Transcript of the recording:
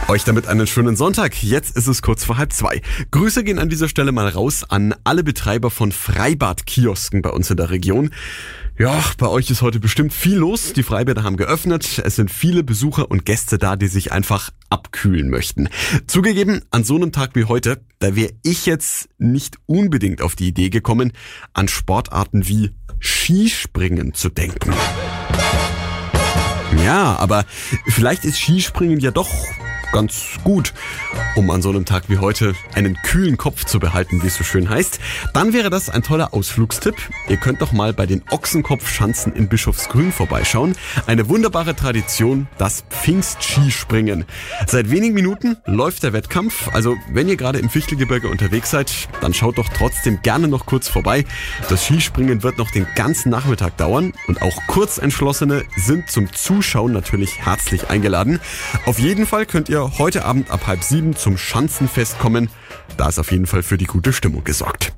Euch damit einen schönen Sonntag. Jetzt ist es kurz vor 1:30. Grüße gehen an dieser Stelle mal raus an alle Betreiber von Freibadkiosken bei uns in der Region. Ja, bei euch ist heute bestimmt viel los. Die Freibäder haben geöffnet. Es sind viele Besucher und Gäste da, die sich einfach abkühlen möchten. Zugegeben, an so einem Tag wie heute, da wäre ich jetzt nicht unbedingt auf die Idee gekommen, an Sportarten wie Skispringen zu denken. Ja, aber vielleicht ist Skispringen ja doch ganz gut, um an so einem Tag wie heute einen kühlen Kopf zu behalten, wie es so schön heißt. Dann wäre das ein toller Ausflugstipp. Ihr könnt doch mal bei den Ochsenkopfschanzen in Bischofsgrün vorbeischauen. Eine wunderbare Tradition, das Pfingstskispringen. Seit wenigen Minuten läuft der Wettkampf. Also wenn ihr gerade im Fichtelgebirge unterwegs seid, dann schaut doch trotzdem gerne noch kurz vorbei. Das Skispringen wird noch den ganzen Nachmittag dauern und auch Kurzentschlossene sind zum Zuschauen natürlich herzlich eingeladen. Auf jeden Fall könnt ihr heute Abend ab 6:30 zum Schanzenfest kommen. Da ist auf jeden Fall für die gute Stimmung gesorgt.